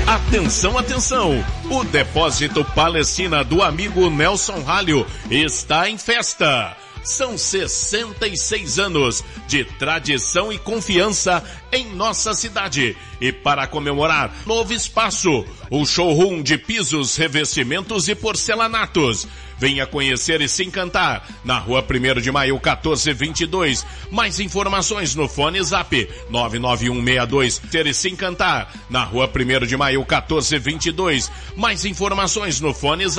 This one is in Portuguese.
Atenção, atenção! O Depósito Palestina do amigo Nelson Ralho está em festa. São 66 anos de tradição e confiança em nossa cidade. E para comemorar, novo espaço, o showroom de pisos, revestimentos e porcelanatos. Venha conhecer e se encantar na Rua 1º de Maio, 1422. Mais informações no fone Zap 99162. Ter e se encantar na Rua 1º de Maio, 1422. Mais informações no fone Zap